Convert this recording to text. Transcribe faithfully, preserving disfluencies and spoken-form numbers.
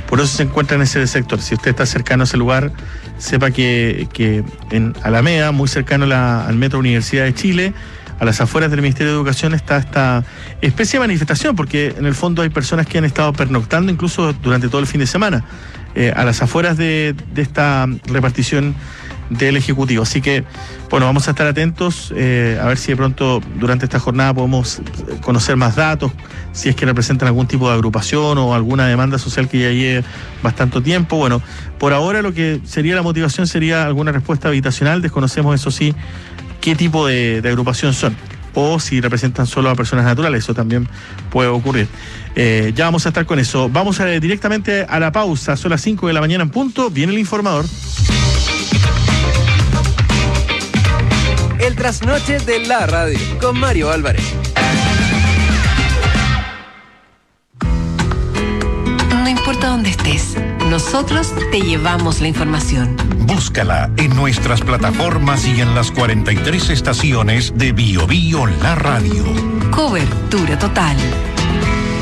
por eso se encuentra en ese sector. Si usted está cercano a ese lugar, sepa que, que en Alameda, muy cercano a la, al Metro Universidad de Chile, a las afueras del Ministerio de Educación, está esta especie de manifestación, porque en el fondo hay personas que han estado pernoctando incluso durante todo el fin de semana, eh, a las afueras de, de esta repartición del Ejecutivo. Así que, bueno, vamos a estar atentos, eh, a ver si de pronto durante esta jornada podemos conocer más datos, si es que representan algún tipo de agrupación o alguna demanda social que ya lleve bastante tiempo. Bueno, por ahora lo que sería la motivación sería alguna respuesta habitacional. Desconocemos, eso sí, qué tipo de, de agrupación son, o si representan solo a personas naturales. Eso también puede ocurrir. Eh, ya vamos a estar con eso. Vamos a, directamente a la pausa. Son las cinco de la mañana en punto. Viene el informador. El trasnoche de la radio con Mario Álvarez. No importa dónde estés, nosotros te llevamos la información. Búscala en nuestras plataformas y en las cuarenta y tres estaciones de Bio Bio La Radio. Cobertura total.